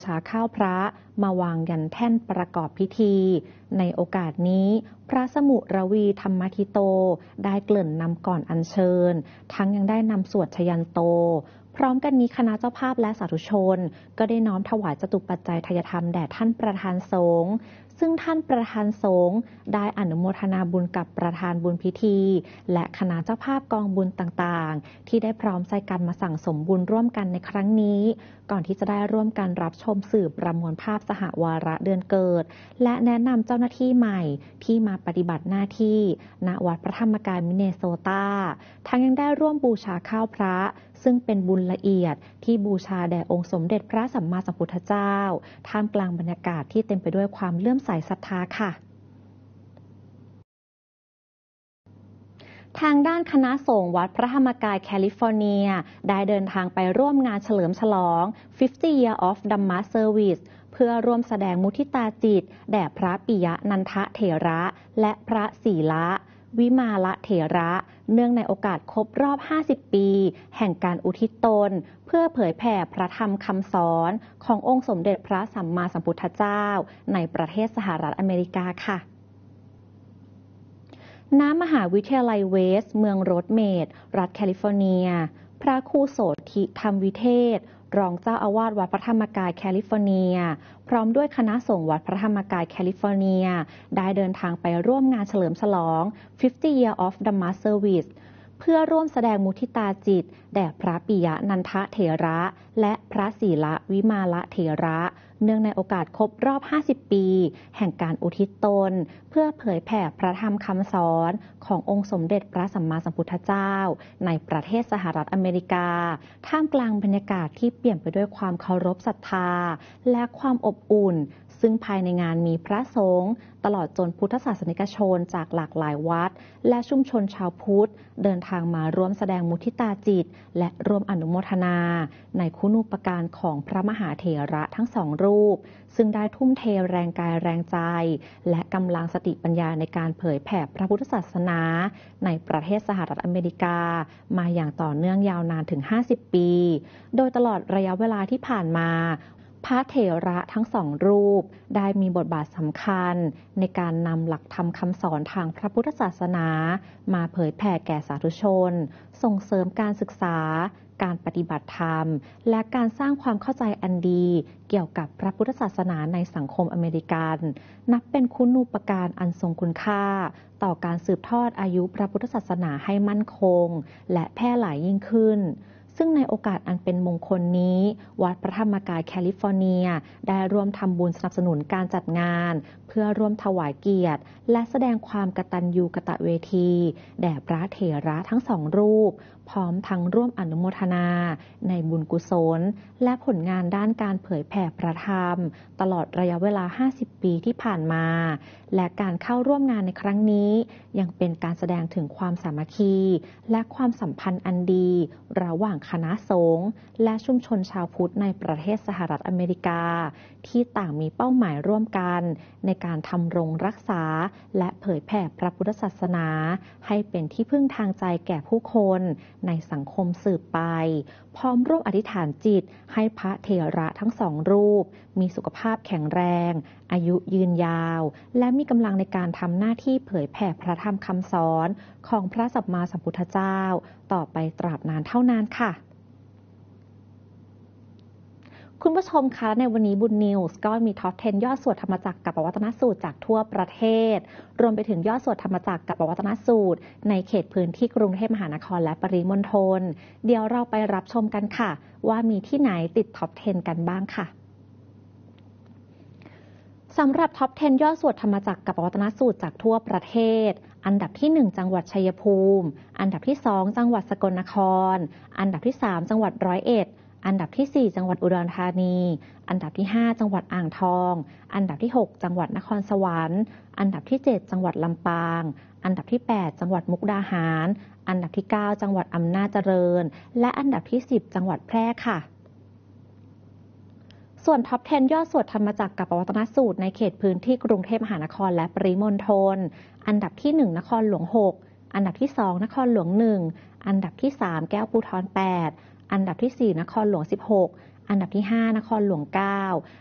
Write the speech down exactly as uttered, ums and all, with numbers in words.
ชาข้าวพระมาวางยันแท่นประกอบพิธีในโอกาสนี้พระสมุรวีธรรมธิโตได้เกริ่นนำก่อนอัญเชิญทั้งยังได้นำสวดชยันโตพร้อมกันนี้คณะเจ้าภาพและสาธุชนก็ได้น้อมถวายจตุปัจจัยทายธรรมแด่ท่านประธานสงฆ์ซึ่งท่านประธานสงฆ์ได้อนุโมทนาบุญกับประธานบุญพิธีและคณะเจ้าภาพกองบุญต่างๆที่ได้พร้อมใจกันมาสั่งสมบุญร่วมกันในครั้งนี้ก่อนที่จะได้ร่วมกันรับชมสื่อประมวลภาพสหวาระเดือนเกิดและแนะนำเจ้าหน้าที่ใหม่ที่มาปฏิบัติหน้าที่ณวัดพระธรรมกายมินเนโซตาทั้งยังได้ร่วมบูชาข้าวพระซึ่งเป็นบุญละเอียดที่บูชาแด่องค์สมเด็จพระสัมมาสัมพุทธเจ้าท่ามกลางบรรยากาศที่เต็มไปด้วยความเลื่อมใสศรัทธาค่ะทางด้านคณะสงฆ์วัดพระธรรมกายแคลิฟอร์เนียได้เดินทางไปร่วมงานเฉลิมฉลอง fifty year of Dhamma Service เพื่อร่วมแสดงมุทิตาจิตแด่พระปิยะนันทเถระและพระศีละวิมาละเถระเนื่องในโอกาสครบรอบห้าสิบปีแห่งการอุทิศตนเพื่อเผยแผ่พระธรรมคำสอนขององค์สมเด็จพระสัมมาสัมพุทธเจ้าในประเทศสหรัฐอเมริกาค่ะณ มหาวิทยาลัยเวสต์เมืองโรดเมดรัฐแคลิฟอร์เนียพระครูโสธิธรรมวิเทศรองเจ้าอาวาสวัดพระธรรมกายแคลิฟอร์เนียพร้อมด้วยคณะสงฆ์วัดพระธรรมกายแคลิฟอร์เนียได้เดินทางไปร่วมงานเฉลิมฉลอง fifty year of Dhamma Service เพื่อร่วมแสดงมุทิตาจิตแด่พระปิยะนันทเถระและพระศีละวิมาละเถระเนื่องในโอกาสครบรอบห้าสิบปีแห่งการอุทิศตนเพื่อเผยแผ่พระธรรมคำสอนขององค์สมเด็จพระสัมมาสัมพุทธเจ้าในประเทศสหรัฐอเมริกาท่ามกลางบรรยากาศที่เปี่ยมไปด้วยความเคารพศรัทธาและความอบอุ่นซึ่งภายในงานมีพระสงฆ์ตลอดจนพุทธศาสนิกชนจากหลากหลายวัดและชุมชนชาวพุทธเดินทางมาร่วมแสดงมุทิตาจิตและร่วมอนุโมทนาในคุณูปการของพระมหาเถระทั้งสองรูปซึ่งได้ทุ่มเทแรงกายแรงใจและกำลังสติปัญญาในการเผยแผ่พระพุทธศาสนาในประเทศสหรัฐอเมริกามาอย่างต่อเนื่องยาวนานถึงห้าสิบปีโดยตลอดระยะเวลาที่ผ่านมาพระเถระทั้งสองรูปได้มีบทบาทสำคัญในการนำหลักธรรมคำสอนทางพระพุทธศาสนามาเผยแผ่แก่สาธุชนส่งเสริมการศึกษาการปฏิบัติธรรมและการสร้างความเข้าใจอันดีเกี่ยวกับพระพุทธศาสนาในสังคมอเมริกันนับเป็นคุณูปการอันทรงคุณค่าต่อการสืบทอดอายุพระพุทธศาสนาให้มั่นคงและแพร่หลายยิ่งขึ้นซึ่งในโอกาสอันเป็นมงคลนี้วัดพระธรรมกายแคลิฟอร์เนียได้ร่วมทำบุญสนับสนุนการจัดงานเพื่อร่วมถวายเกียรติและแสดงความกตัญญูกตเวทีแด่พระเถระทั้งสองรูปพร้อมทั้งร่วมอนุโมทนาในบุญกุศลและผลงานด้านการเผยแผ่พระธรรมตลอดระยะเวลาห้าสิบปีที่ผ่านมาและการเข้าร่วมงานในครั้งนี้ยังเป็นการแสดงถึงความสามัคคีและความสัมพันธ์อันดีระหว่างคณะสงฆ์และชุมชนชาวพุทธในประเทศสหรัฐอเมริกาที่ต่างมีเป้าหมายร่วมกันในการทำรงรักษาและเผยแผ่พระพุทธศาสนาให้เป็นที่พึ่งทางใจแก่ผู้คนในสังคมสืบไปพร้อมร่วมอธิษฐานจิตให้พระเถระทั้งสองรูปมีสุขภาพแข็งแรงอายุยืนยาวและมีกำลังในการทำหน้าที่เผยแผ่พระธรรมคำสอนของพระสัมมาสัมพุทธเจ้าต่อไปตราบนานเท่านานค่ะคุณผู้ชมคะในวันนี้บุญนิวส์ก็มีท็อปสิบยอดสวดธรรมจักรกับปวัตนสูตรจากทั่วประเทศรวมไปถึงยอดสวดธรรมจักรกับปวัตนสูตรในเขตพื้นที่กรุงเทพมหานครและปริมณฑลเดี๋ยวเราไปรับชมกันค่ะว่ามีที่ไหนติดท็อปสิบกันบ้างค่ะสำหรับท็อปสิบยอดสวดธรรมจักรกับปวัตนสูตรจากทั่วประเทศอันดับที่หนึ่งจังหวัดชัยภูมิอันดับที่สองจังหวัดสกลนครอันดับที่สามจังหวัดร้อยเอ็ดอันดับที่สี่จังหวัดอุดรธานีอันดับที่ห้าจังหวัดอ่างทองอันดับที่หกจังหวัดนครสวรรค์อันดับที่เจ็ดจังหวัดลำปางอันดับที่แปดจังหวัดมุกดาหารอันดับที่เก้าจังหวัดอำนาจเจริญและอันดับที่สิบจังหวัดแพร่ค่ะส่วนท็อปสิบยอดสวดธรรมจักรกับปวัตนสูตรในเขตพื้นที่กรุงเทพมหานครและปริมณฑลอันดับที่หนึ่งนครหลวงหกอันดับที่สองนครหลวงหนึ่งอันดับที่สามแก้วภูธรแปดอันดับที่สี่นครหลวงสิบหกอันดับที่ ห้า นครหลวง เก้า